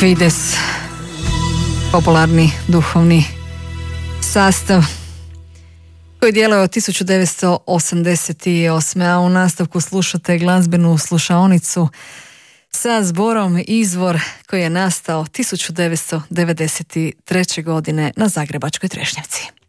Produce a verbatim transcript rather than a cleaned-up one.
Fides, popularni duhovni sastav koji djeluje od tisuću devetsto osamdeset osme. A u nastavku slušate glazbenu slušaonicu sa zborom Izvor koji je nastao tisuću devetsto devedeset treće godine na Zagrebačkoj Trešnjevci.